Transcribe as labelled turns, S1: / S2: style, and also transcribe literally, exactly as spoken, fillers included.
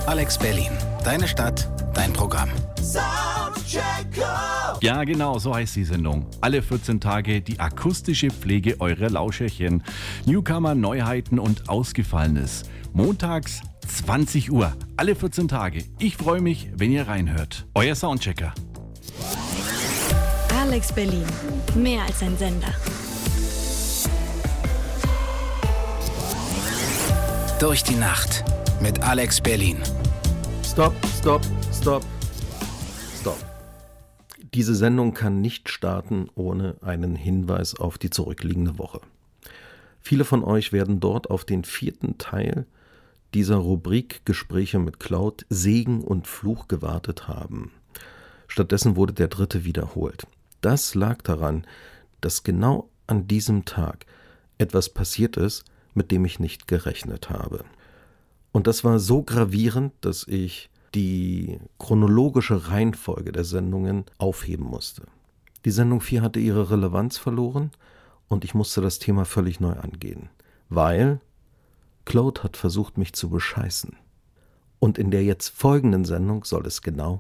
S1: Alex Berlin. Deine Stadt, dein Programm.
S2: Soundchecker.
S3: Ja, genau, so heißt die Sendung. Alle vierzehn Tage die akustische Pflege eurer Lauscherchen. Newcomer, Neuheiten und Ausgefallenes. Montags zwanzig Uhr. Alle vierzehn Tage. Ich freue mich, wenn ihr reinhört. Euer Soundchecker.
S4: Alex Berlin. Mehr als ein Sender.
S1: Durch die Nacht mit Alex Berlin.
S5: Stopp, stopp, stopp, stopp. Diese Sendung kann nicht starten ohne einen Hinweis auf die zurückliegende Woche. Viele von euch werden dort auf den vierten Teil dieser Rubrik Gespräche mit Cloud, Segen und Fluch gewartet haben. Stattdessen wurde der dritte wiederholt. Das lag daran, dass genau an diesem Tag etwas passiert ist, mit dem ich nicht gerechnet habe. Und das war so gravierend, dass ich die chronologische Reihenfolge der Sendungen aufheben musste. Die Sendung vier hatte ihre Relevanz verloren und ich musste das Thema völlig neu angehen, weil Claude hat versucht, mich zu bescheißen. Und in der jetzt folgenden Sendung soll es genau